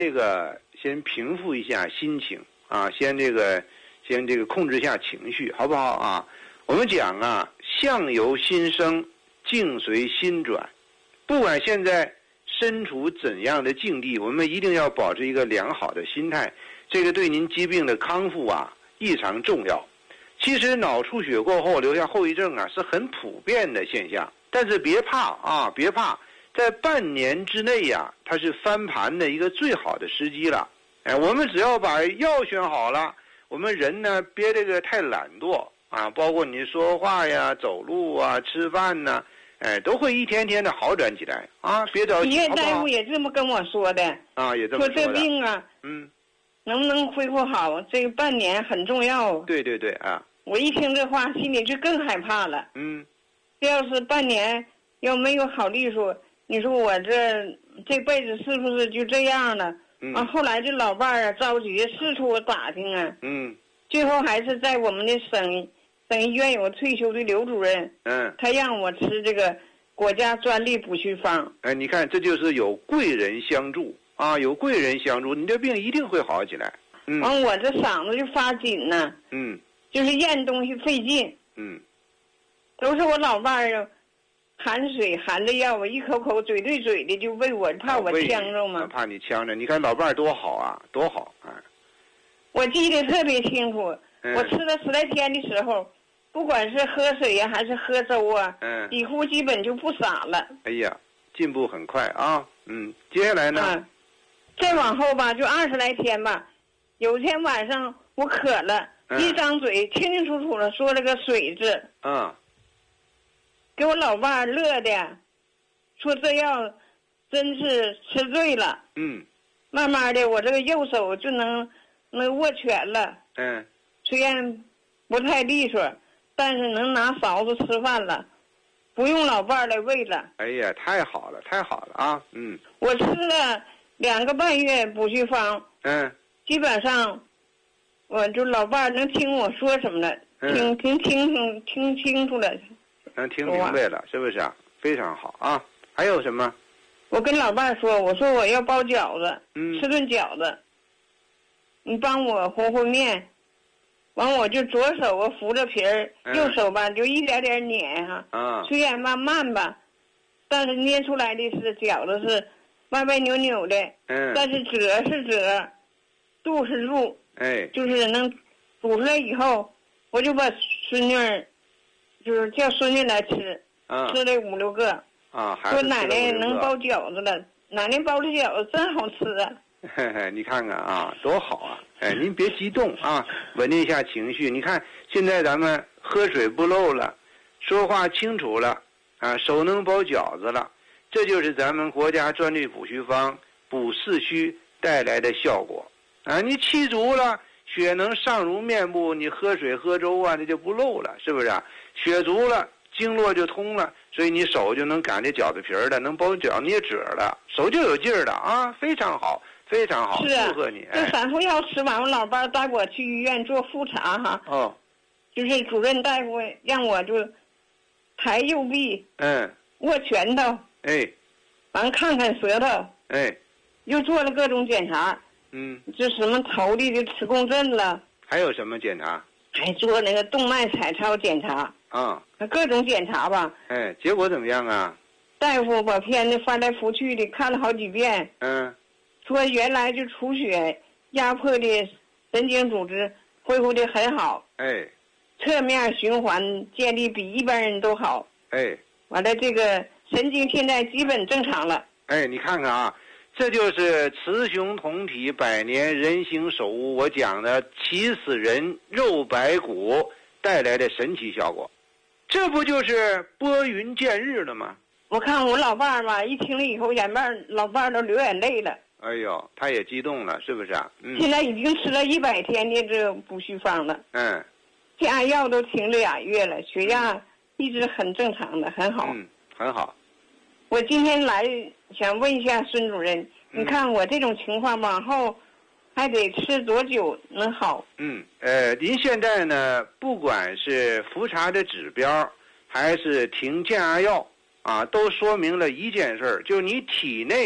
这个先平复一下心情啊，先这个控制一下情绪，好不好啊？我们讲啊，相由心生，境随心转。不管现在身处怎样的境地，我们一定要保持一个良好的心态，这个对您疾病的康复啊异常重要。其实脑出血过后留下后遗症啊是很普遍的现象，但是别怕啊，别怕，在半年之内呀，它是翻盘的一个最好的时机了。哎，我们只要把药选好了，我们人呢别这个太懒惰啊，包括你说话呀、走路啊、吃饭呐，哎，都会一天天的好转起来啊！别着急。 医院大夫也这么跟我说的啊，也这么说的。 说这病啊，能不能恢复好，这个半年很重要。 对对对啊！ 我一听这话，心里就更害怕了。这要是半年要没有好利索，你说我这辈子是不是就这样了？后来这老伴儿啊着急四处打听啊，最后还是在我们的省医院有个退休的刘主任，他让我吃这个国家专利补虚方。 哎，你看这就是有贵人相助啊，有贵人相助，你这病一定会好起来。 完我这嗓子就发紧呢，就是咽东西费劲，都是我老伴儿含水含着药，我一口口嘴对嘴的就喂我，怕我呛着嘛。 怕你呛着，你看老伴儿多好啊，多好啊！ 我记得特别清楚，我吃了10来天的时候，不管是喝水呀还是喝粥啊，几乎基本就不洒了。 哎呀，进步很快啊！接下来呢？ 再往后吧，就20来天吧。有一天晚上我渴了，一张嘴清清楚楚的说了个水字。给我老伴儿乐的，说这药真是吃对了。慢慢的我这个右手就能握拳了。虽然不太利索，但是能拿勺子吃饭了，不用老伴儿来喂了。 哎呀，太好了，太好了啊！ 我吃了2个半月补虚方。基本上我就老伴儿能听我说什么了，听清楚了。 能听明白了，是不是啊？非常好啊！还有什么？ 我跟老伴儿说，我说我要包饺子，吃顿饺子，你帮我和面，完我就左手我扶着皮儿，右手吧就一点点碾哈。虽然吧慢吧，但是捏出来的是饺子是歪歪扭扭的，但是褶是褶，肚是肚，就是能煮出来以后，我就把孙女儿。就是叫孙女来吃，吃了5、6个。说奶奶能包饺子了，奶奶包的饺子真好吃啊！ 你看看啊，多好啊！哎，您别激动啊，稳定一下情绪。你看现在咱们喝水不漏了，说话清楚了，啊，手能包饺子了，这就是咱们国家专利补虚方补四虚带来的效果啊！你气足了，血能上濡面部，你喝水喝粥啊，那就不漏了，是不是啊？血足了，经络就通了，所以你手就能擀这饺子皮儿的，能包饺捏褶了，手就有劲儿了啊！非常好，非常好，祝贺你！ 这3副药吃完，我老伴带我去医院做复查哈。就是主任大夫让我就抬右臂，握拳头，完看看舌头，又做了各种检查，就什么头里的磁共振了， 还有什么检查？ 还做那个动脉彩超检查。各种检查吧。 结果怎么样啊？ 大夫把片子翻来覆去的看了好几遍。说原来就出血压迫的神经组织恢复的很好。侧面循环建立比一般人都好。完了这个神经现在基本正常了。 你看看啊，这就是雌雄同体百年人形手物，我讲的起死人肉白骨带来的神奇效果。这不就是拨云见日了吗？ 我看我老伴儿吧，一听了以后，老伴儿都流眼泪了。 哎呦，他也激动了，是不是啊？ 现在已经吃了100天的这补虚方了。加药都停了2月了，血压一直很正常的，很好。 很好。 我今天来想问一下孙主任，你看我这种情况往后还得吃多久能好？ 您现在呢，不管是复查的指标，还是停降压药啊，都说明了一件事儿，就是你体内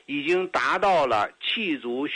已经达到了气足